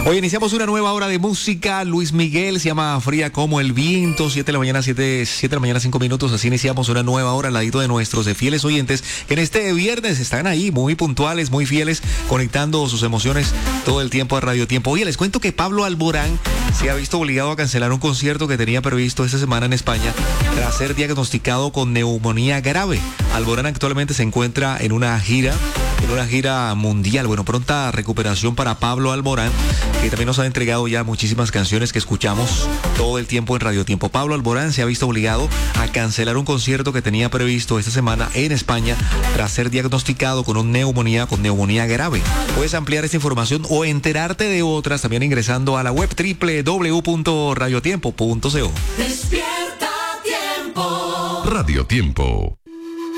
Hoy iniciamos una nueva hora de música. Luis Miguel se llama Fría como el viento. 7 de la mañana, 7 de la mañana, 5 minutos. Así iniciamos una nueva hora al ladito de nuestros fieles oyentes que en este viernes están ahí muy puntuales, muy fieles, conectando sus emociones todo el tiempo a Radio Tiempo. Oye, les cuento que Pablo Alborán se ha visto obligado a cancelar un concierto que tenía previsto esta semana en España tras ser diagnosticado con neumonía grave. Alborán actualmente se encuentra en una gira mundial. Bueno, pronta recuperación para Pablo Alborán, que también nos ha entregado ya muchísimas canciones que escuchamos todo el tiempo en Radio Tiempo. Pablo Alborán se ha visto obligado a cancelar un concierto que tenía previsto esta semana en España tras ser diagnosticado con neumonía grave. Puedes ampliar esta información o enterarte de otras también ingresando a la web www.radiotiempo.co. Despierta Tiempo. Radio Tiempo.